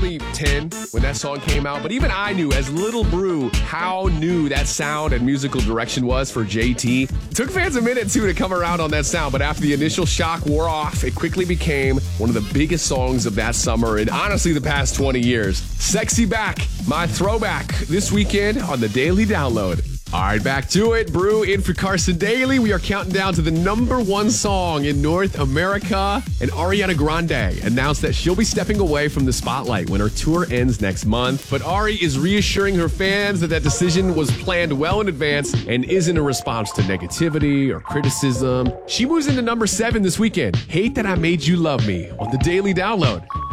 only 10 when that song came out, but even I knew, as Little Brew, how new that sound and musical direction was for JT. It took fans a minute, too, to come around on that sound, but after the initial shock wore off, it quickly became one of the biggest songs of that summer and honestly the past 20 years. Sexy Back, my throwback this weekend on the Daily Download. All right, back to it. Brew in for Carson Daly. We are counting down to the #1 song in North America. And Ariana Grande announced that she'll be stepping away from the spotlight when her tour ends next month. But Ari is reassuring her fans that that decision was planned well in advance and isn't a response to negativity or criticism. She moves into #7 this weekend. Hate That I Made You Love Me on the Daily Download.